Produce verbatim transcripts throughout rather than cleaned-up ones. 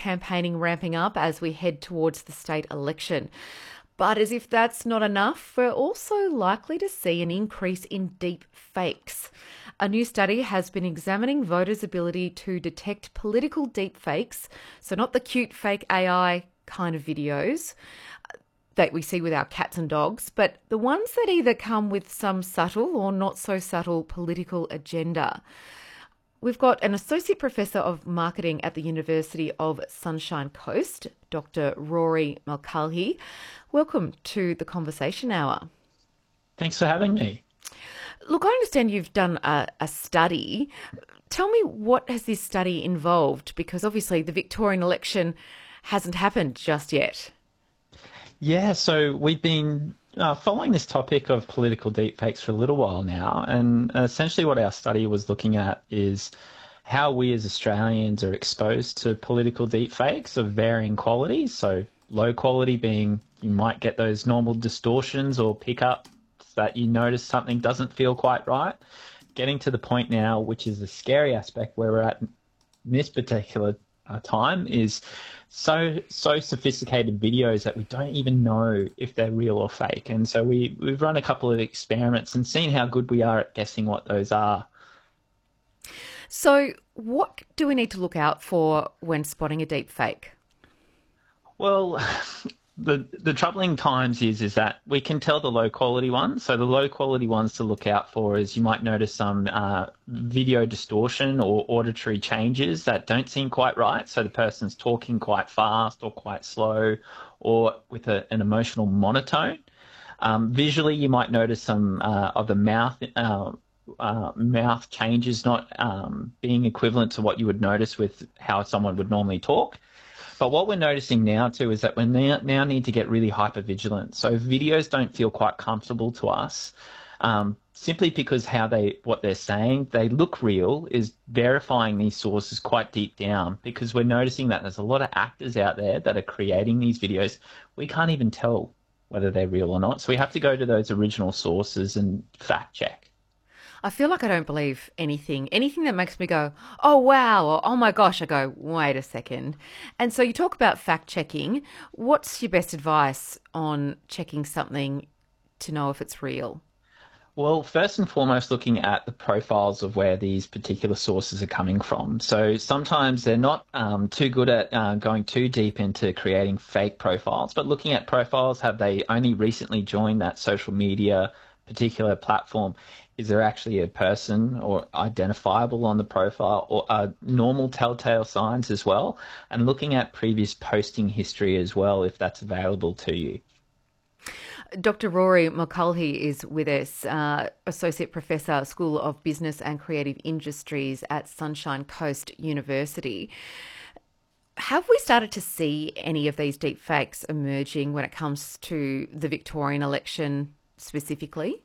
campaigning ramping up as we head towards the state election. But as if that's not enough, we're also likely to see an increase in deep fakes. A new study has been examining voters' ability to detect political deep fakes, so not the cute fake A I kind of videos that we see with our cats and dogs, but the ones that either come with some subtle or not so subtle political agenda. We've got an Associate Professor of Marketing at the University of Sunshine Coast, Doctor Rory Mulcahy. Welcome to the Conversation Hour. Thanks for having me. Look, I understand you've done a, a study. Tell me, what has this study involved? Because obviously the Victorian election hasn't happened just yet. Yeah, so we've been uh, following this topic of political deepfakes for a little while now, and essentially what our study was looking at is how we as Australians are exposed to political deepfakes of varying qualities. So low quality being you might get those normal distortions or pickups that you notice something doesn't feel quite right. Getting to the point now, which is the scary aspect where we're at in this particular uh, time, is so so sophisticated videos that we don't even know if they're real or fake. And so we, we've run a couple of experiments and seen how good we are at guessing what those are. So what do we need to look out for when spotting a deep fake? Well, the the troubling times is is that we can tell the low quality ones. So the low quality ones to look out for is you might notice some uh, video distortion or auditory changes that don't seem quite right. So the person's talking quite fast or quite slow, or with a, an emotional monotone. Um, visually, you might notice some uh, of the mouth. Uh, uh, mouth changes not um, being equivalent to what you would notice with how someone would normally talk. But what we're noticing now too is that we now, now need to get really hyper vigilant. So if videos don't feel quite comfortable to us, um, simply because how they what they're saying, they look real, is verifying these sources quite deep down, because we're noticing that there's a lot of actors out there that are creating these videos. We can't even tell whether they're real or not. So we have to go to those original sources and fact check. I feel like I don't believe anything. Anything that makes me go, oh, wow, or oh my gosh, I go, wait a second. And so you talk about fact checking. What's your best advice on checking something to know if it's real? Well, first and foremost, looking at the profiles of where these particular sources are coming from. So sometimes they're not um, too good at uh, going too deep into creating fake profiles, but looking at profiles, have they only recently joined that social media particular platform? Is there actually a person or identifiable on the profile, or uh, normal telltale signs as well? And looking at previous posting history as well, if that's available to you. Doctor Rory Mulcahy is with us, uh, Associate Professor, School of Business and Creative Industries at Sunshine Coast University. Have we started to see any of these deep fakes emerging when it comes to the Victorian election specifically?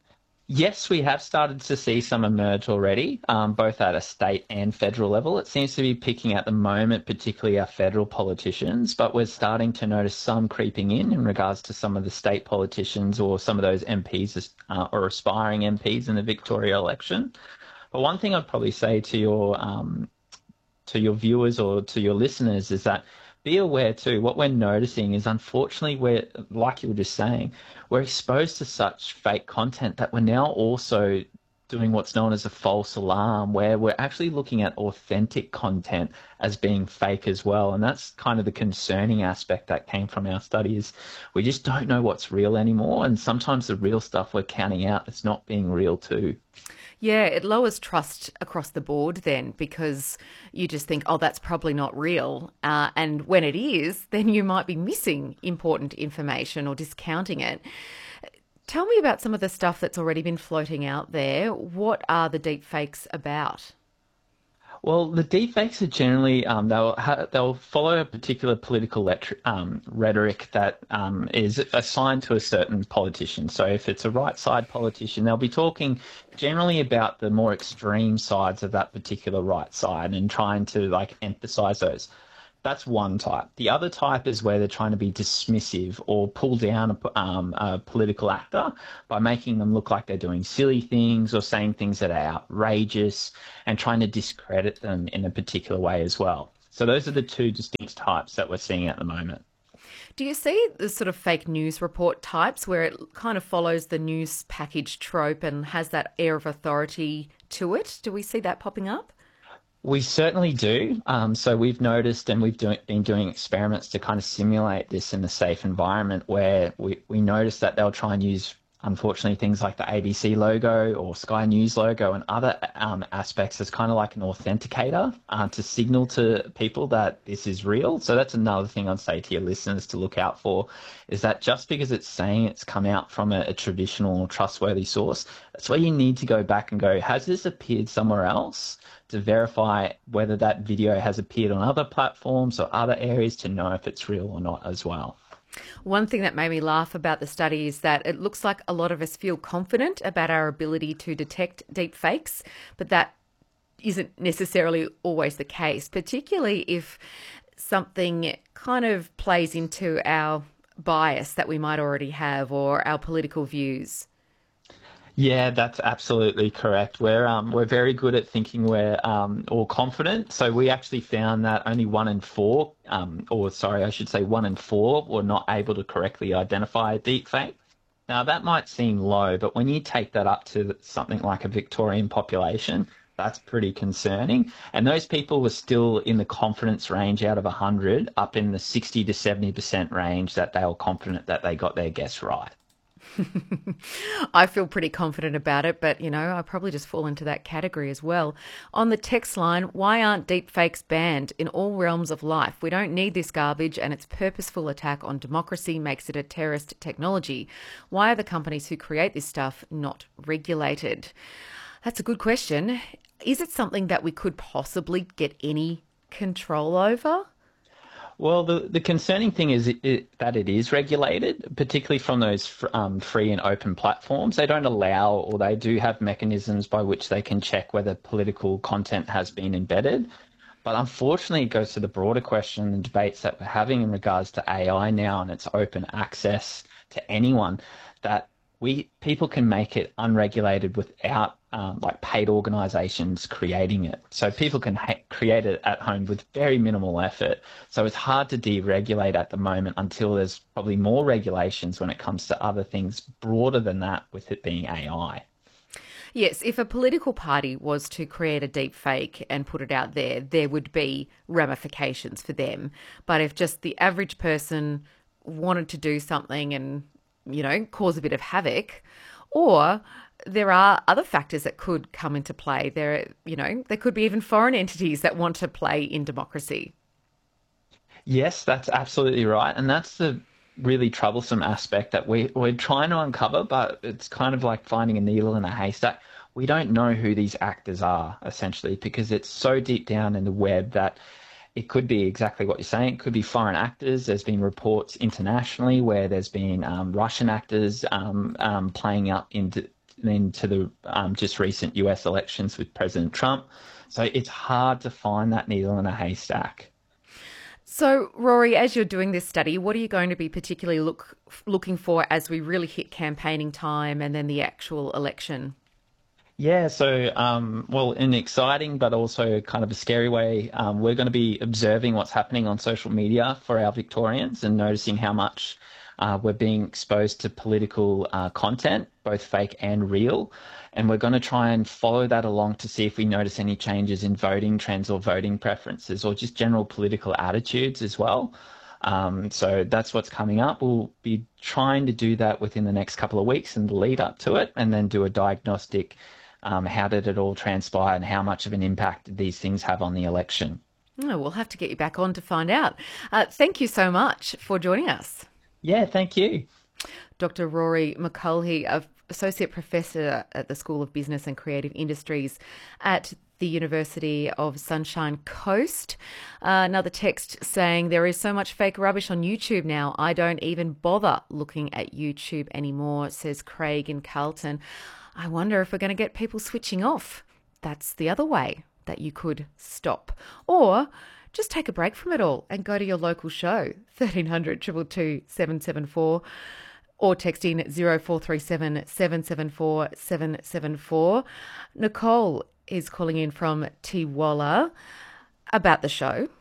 Yes, we have started to see some emerge already, um, both at a state and federal level. It seems to be picking at the moment, particularly our federal politicians, but we're starting to notice some creeping in in regards to some of the state politicians or some of those M Ps uh, or aspiring M Ps in the Victoria election. But one thing I'd probably say to your um, to your viewers or to your listeners is that be aware too, what we're noticing is unfortunately we're, like you were just saying, we're exposed to such fake content that we're now also doing what's known as a false alarm, where we're actually looking at authentic content as being fake as well. And that's kind of the concerning aspect that came from our studies. We just don't know what's real anymore. And sometimes the real stuff we're counting out is not being real too. Yeah, it lowers trust across the board then, because you just think, oh, that's probably not real. Uh, and when it is, then you might be missing important information or discounting it. Tell me about some of the stuff that's already been floating out there. What are the deep fakes about? Well, the deepfakes are generally um, they'll ha- they'll follow a particular political letri- um, rhetoric that um, is assigned to a certain politician. So if it's a right side politician, they'll be talking generally about the more extreme sides of that particular right side and trying to like emphasize those. That's one type. The other type is where they're trying to be dismissive or pull down a, um, a political actor by making them look like they're doing silly things or saying things that are outrageous and trying to discredit them in a particular way as well. So those are the two distinct types that we're seeing at the moment. Do you see the sort of fake news report types where it kind of follows the news package trope and has that air of authority to it? Do we see that popping up? We certainly do. Um, so we've noticed and we've do, been doing experiments to kind of simulate this in a safe environment where we, we notice that they'll try and use, unfortunately, things like the A B C logo or Sky News logo and other um, aspects as kind of like an authenticator uh, to signal to people that this is real. So that's another thing I'd say to your listeners to look out for, is that just because it's saying it's come out from a, a traditional or trustworthy source, that's where you need to go back and go, has this appeared somewhere else? To verify whether that video has appeared on other platforms or other areas to know if it's real or not as well. One thing that made me laugh about the study is that it looks like a lot of us feel confident about our ability to detect deep fakes, but that isn't necessarily always the case, particularly if something kind of plays into our bias that we might already have or our political views. Yeah, that's absolutely correct. We're um, we're very good at thinking we're um, all confident. So we actually found that only one in four, um, or sorry, I should say one in four, were not able to correctly identify a deep fake. Now that might seem low, but when you take that up to something like a Victorian population, that's pretty concerning. And those people were still in the confidence range out of one hundred, up in the sixty to seventy percent range that they were confident that they got their guess right. I feel pretty confident about it, but, you know, I probably just fall into that category as well. On the text line, why aren't deepfakes banned in all realms of life? We don't need this garbage, and its purposeful attack on democracy makes it a terrorist technology. Why are the companies who create this stuff not regulated? That's a good question. Is it something that we could possibly get any control over? Well, the, the concerning thing is it, it, that it is regulated, particularly from those fr- um, free and open platforms. They don't allow, or they do have mechanisms by which they can check whether political content has been embedded. But unfortunately, it goes to the broader question and debates that we're having in regards to A I now and its open access to anyone, that we people can make it unregulated without um, like paid organizations creating it. So people can ha- create it at home with very minimal effort. So it's hard to deregulate at the moment until there's probably more regulations when it comes to other things broader than that, with it being A I. Yes, if a political party was to create a deep fake and put it out there, there would be ramifications for them. But if just the average person wanted to do something and, you know, cause a bit of havoc, or there are other factors that could come into play. There, you know, there could be even foreign entities that want to play in democracy. Yes, that's absolutely right. And that's the really troublesome aspect that we, we're trying to uncover, but it's kind of like finding a needle in a haystack. We don't know who these actors are, essentially, because it's so deep down in the web that it could be exactly what you're saying. It could be foreign actors. There's been reports internationally where there's been um, Russian actors um, um, playing up into into the um, just recent U S elections with President Trump. So it's hard to find that needle in a haystack. So, Rory, as you're doing this study, what are you going to be particularly look looking for as we really hit campaigning time and then the actual election? Yeah, so, um, well, in an exciting but also kind of a scary way, um, we're going to be observing what's happening on social media for our Victorians and noticing how much uh, we're being exposed to political uh, content, both fake and real. And we're going to try and follow that along to see if we notice any changes in voting trends or voting preferences or just general political attitudes as well. Um, so that's what's coming up. We'll be trying to do that within the next couple of weeks and the lead up to it, and then do a diagnostic. Um, how did it all transpire and how much of an impact did these things have on the election? Oh, we'll have to get you back on to find out. Uh, thank you so much for joining us. Yeah, thank you. Doctor Rory McCullough, Associate Professor at the School of Business and Creative Industries at the University of Sunshine Coast. Uh, another text saying, there is so much fake rubbish on YouTube now, I don't even bother looking at YouTube anymore, says Craig in Carlton. I wonder if we're going to get people switching off. That's the other way that you could stop. Or just take a break from it all and go to your local show, thirteen hundred, two two two, seven seven four, or text in zero four three seven, seven seven four, seven seven four. Nicole is calling in from Tiwala about the show.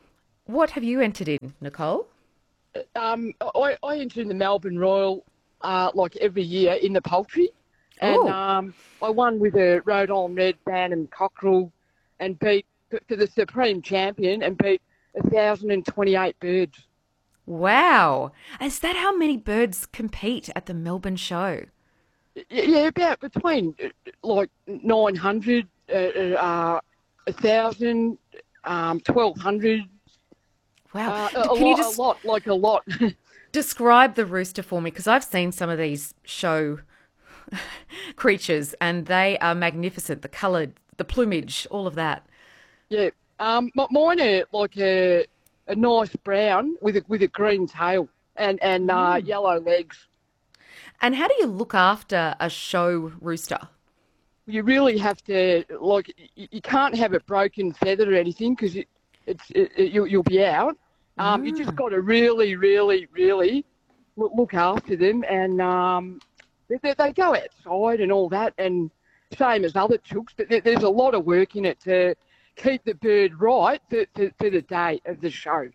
What have you entered in, Nicole? Um, I, I enter in the Melbourne Royal uh, like every year in the poultry, and Oh. um, I won with a Rhode Island Red Bantam Cockerel, and beat for the Supreme Champion and beat one thousand twenty-eight birds. Wow. Is that how many birds compete at the Melbourne show? Y- Yeah, about between uh, like nine hundred, uh, uh, one thousand, um, twelve hundred. Wow. Uh, a, a Can you lot, just a lot, like a lot. describe the rooster for me? Because I've seen some of these show creatures and they are magnificent. The colour, the plumage, all of that. Yeah, um, m- mine are like a a nice brown with a with a green tail and and uh, yellow legs. And how do you look after a show rooster? You really have to like you, you can't have a broken feather or anything because it, it's it, it, you, you'll be out. Um, You just got to really, really, really look, look after them, and um, they, they they go outside and all that, and same as other chooks, but there, there's a lot of work in it to keep the bird right for, for, for the day of the show.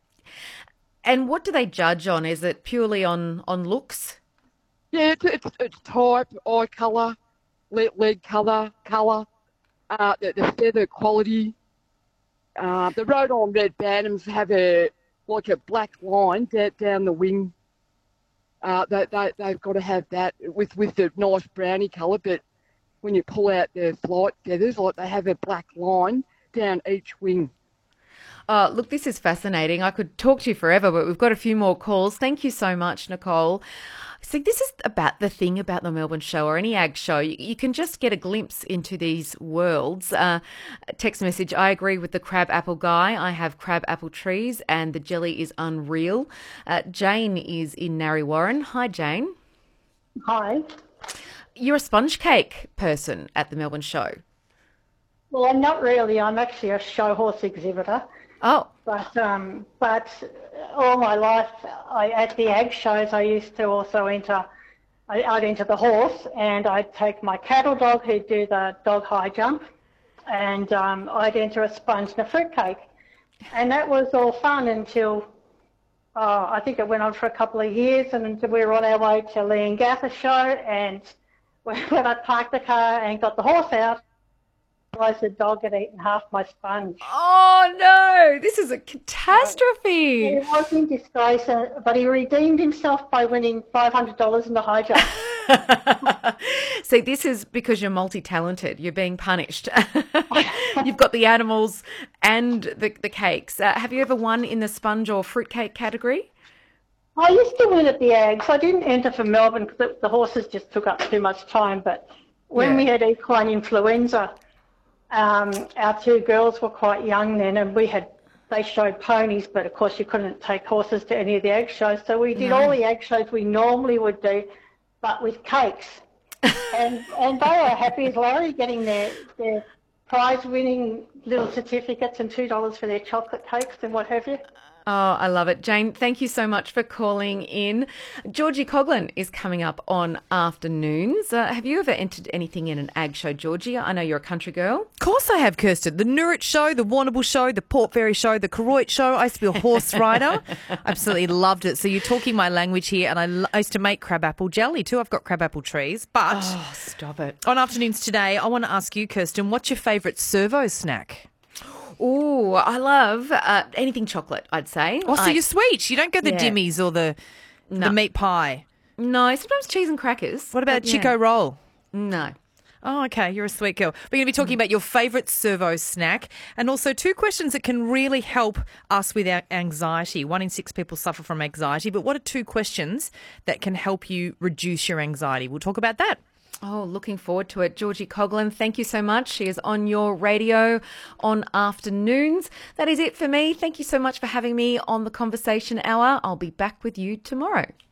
And what do they judge on? Is it purely on, on looks? Yeah, it's, it's, it's type, eye colour, leg, leg colour, colour, uh, the, the feather quality. Uh, the Rhode Island Red Bantams have a like a black line down, down the wing. Uh, they, they, they've got to have that with, with the nice browny colour, but when you pull out their flight feathers, like they have a black line down each wing. Oh, look, this is fascinating. I could talk to you forever, but we've got a few more calls. Thank you so much, Nicole. So this is about the thing about the Melbourne show or any ag show. You, you can just get a glimpse into these worlds. Uh, text message, I agree with the crab apple guy. I have crab apple trees and the jelly is unreal. Uh, Jane is in Narre Warren. Hi, Jane. Hi. You're a sponge cake person at the Melbourne show. Well, I'm not really. I'm actually a show horse exhibitor. Oh, But um, but all my life, I, at the ag shows, I used to also enter. I, I'd enter the horse, and I'd take my cattle dog who'd do the dog high jump, and um, I'd enter a sponge and a fruitcake, and that was all fun until uh, I think it went on for a couple of years, and we were on our way to Leongatha show, and when I parked the car and got the horse out, I realised the dog had eaten half my sponge. oh no, this is a catastrophe. He was in disgrace, uh, but he redeemed himself by winning five hundred dollars in the high jump. See, this is because you're multi-talented. You're being punished. You've got the animals and the, the cakes. Uh, have you ever won in the sponge or fruitcake category? I used to win at the Ags. I didn't enter for Melbourne because the, the horses just took up too much time. But when Yeah. we had equine influenza, um, our two girls were quite young then, and we had they showed ponies, but of course you couldn't take horses to any of the ag shows. So we did all the ag shows we normally would do, but with cakes. and and they were happy as Larry getting their, their prize-winning little certificates and two dollars for their chocolate cakes and what have you. Oh, I love it. Jane, thank you so much for calling in. Georgie Coughlin is coming up on Afternoons. Uh, have you ever entered anything in an ag show, Georgie? I know you're a country girl. Of course I have, Kirsten. The Noorit Show, the Warrnambool Show, the Port Fairy Show, the Koroit Show. I used to be a horse rider. Absolutely loved it. So you're talking my language here, and I, l- I used to make crabapple jelly too. I've got crabapple trees. But Oh, stop it. on Afternoons today, I want to ask you, Kirsten, what's your favourite servo snack? Oh, I love uh, anything chocolate, I'd say. Oh, so I- you're sweet. You don't go the Yeah. dimmies or the the meat pie. No, sometimes cheese and crackers. What about but yeah. Chico roll? No. Oh, okay. You're a sweet girl. We're going to be talking about your favourite servo snack and also two questions that can really help us with our anxiety. One in six people suffer from anxiety, but what are two questions that can help you reduce your anxiety? We'll talk about that. Oh, looking forward to it. Georgie Coughlin, thank you so much. She is on your radio on Afternoons. That is it for me. Thank you so much for having me on the Conversation Hour. I'll be back with you tomorrow.